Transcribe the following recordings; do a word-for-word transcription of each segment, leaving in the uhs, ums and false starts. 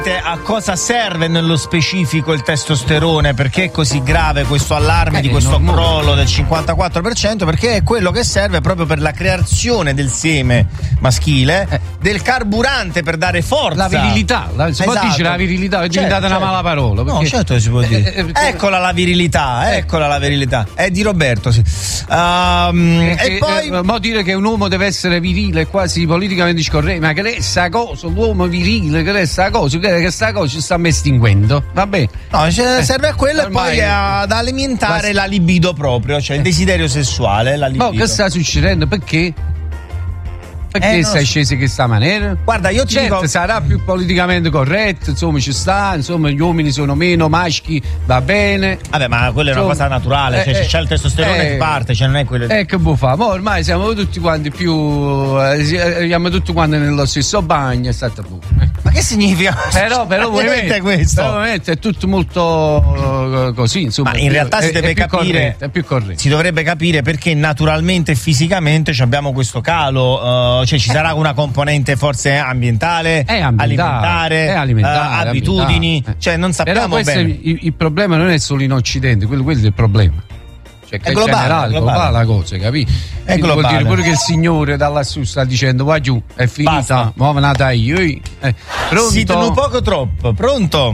A cosa serve nello specifico il testosterone? Perché è così grave questo allarme eh, di questo no, crollo del cinquantaquattro per cento? Perché è quello che serve proprio per la creazione del seme maschile, eh. del carburante per dare forza. La virilità, la, si esatto. può dire la virilità, è diventata certo, una certo. mala parola. Perché... No, certo che si può dire. Eh, eh, eccola la virilità, eccola la virilità. È di Roberto, sì. Um, eh, e eh, poi. Eh, mo dire che un uomo deve essere virile è quasi politicamente scorretto, ma che è sta cosa, l'uomo virile, che è sta cosa, che che sta cosa ci sta me estinguendo, va bene? No, cioè, serve a quello ormai... e poi ad alimentare basta... la libido proprio, cioè il desiderio sessuale, la libido. Ma che sta succedendo? Perché? Perché eh, sei sceso in questa maniera? Guarda, io ti certo, dico... sarà più politicamente corretto, insomma ci sta, insomma gli uomini sono meno maschi, va bene. Vabbè, ma quella è una insomma, cosa naturale, cioè eh, c'è il testosterone eh, che parte, cioè non è quello... Eh, che può fare? Ma ormai siamo tutti quanti più... Eh, siamo tutti quanti nello stesso bagno, è stato buono. Ma che significa? Però, però ovviamente questo però, ovviamente, è tutto molto uh, così, insomma. Ma in realtà è, si deve è più capire, corretto, è più corretto. Si dovrebbe capire perché naturalmente e fisicamente abbiamo questo calo, uh, cioè ci sarà una componente forse ambientale, è alimentare, è alimentare uh, abitudini, alimentare. Cioè non sappiamo però bene. Il, il problema non è solo in Occidente, quello, quello è il problema. Cioè, che è globale, generale, globale. globale la cosa, capito? È vuol globale. dire pure che il Signore da lassù sta dicendo va giù, è finita, muove nata io. Eh, pronto? Siete un poco troppo, pronto?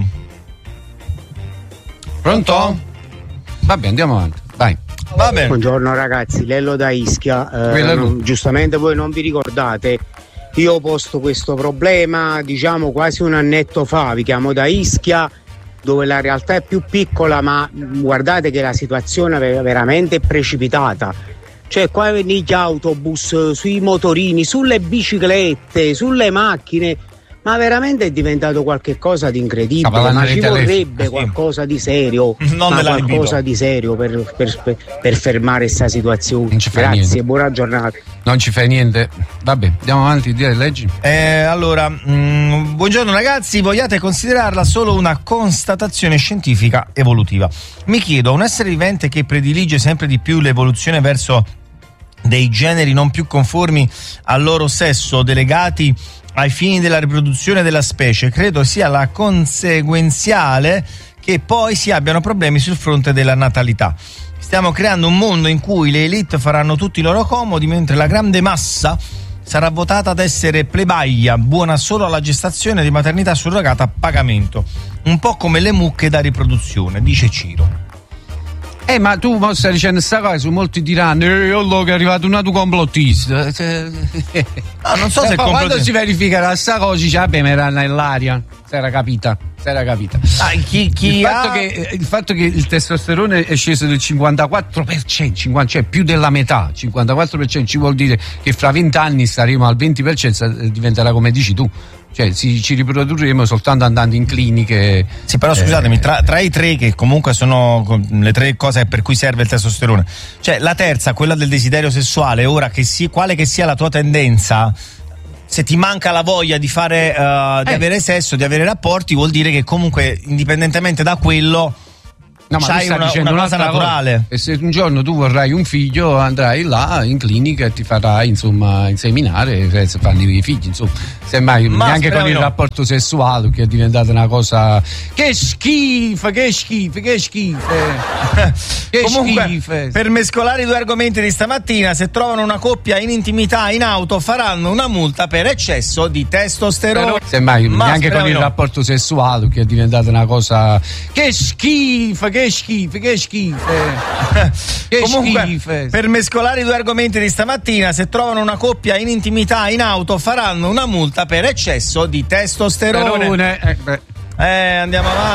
Pronto? Vabbè, andiamo avanti, vai. Va bene. Buongiorno ragazzi, Lello da Ischia. Eh, non, giustamente voi non vi ricordate, io ho posto questo problema, diciamo quasi un annetto fa, vi chiamo da Ischia, dove la realtà è più piccola, ma guardate che la situazione è veramente precipitata. Cioè qua negli autobus, sui motorini, sulle biciclette, sulle macchine, ma veramente è diventato qualche cosa di incredibile, ma ci vorrebbe sì. qualcosa di serio, non ma qualcosa di serio per, per, per fermare questa situazione. Grazie, niente. Buona giornata. Non ci fai niente. Vabbè, andiamo avanti, dire leggi. Eh, allora, mh, buongiorno ragazzi, vogliate considerarla solo una constatazione scientifica evolutiva. Mi chiedo, un essere vivente che predilige sempre di più l'evoluzione verso dei generi non più conformi al loro sesso, delegati ai fini della riproduzione della specie, credo sia la conseguenziale che poi si abbiano problemi sul fronte della natalità. Stiamo creando un mondo in cui le elite faranno tutti i loro comodi, mentre la grande massa sarà votata ad essere plebaia, buona solo alla gestazione di maternità surrogata a pagamento. Un po' come le mucche da riproduzione, dice Ciro. Eh, ma tu mo stai dicendo sta cosa, su molti diranno, eh, allora che è arrivato un altro complottista. No, non so eh, se ma quando si verificherà sta cosa, dice, vabbè, ma era nell'aria. Si era capita, si era capita. Ah, chi, chi il, ha... fatto che, il fatto che il testosterone è sceso del cinquantaquattro per cento, cinquanta, cioè più della metà, cinquantaquattro per cento, ci vuol dire che fra venti anni staremo al venti per cento, diventerà come dici tu. Cioè si, ci riprodurremo soltanto andando in cliniche. Sì, però scusatemi, tra, tra i tre che comunque sono le tre cose per cui serve il testosterone, cioè la terza, quella del desiderio sessuale, ora che si, quale che sia la tua tendenza, se ti manca la voglia di fare uh, di eh. avere sesso, di avere rapporti, vuol dire che comunque indipendentemente da quello no, ma c'hai una, una cosa naturale cosa. E se un giorno tu vorrai un figlio andrai là in clinica e ti farai insomma inseminare se fanno i figli, insomma semmai ma neanche con il no. rapporto sessuale che è diventata una cosa che schifo, che schifo, che schifo che comunque schifo. Per mescolare i due argomenti di stamattina, se trovano una coppia in intimità in auto faranno una multa per eccesso di testosterone, semmai ma neanche con il no. rapporto sessuale che è diventata una cosa che schifo, che schifo, che schifo che comunque schifo. Per mescolare i due argomenti di stamattina, se trovano una coppia in intimità in auto faranno una multa per eccesso di testosterone. Eh, beh. eh andiamo avanti.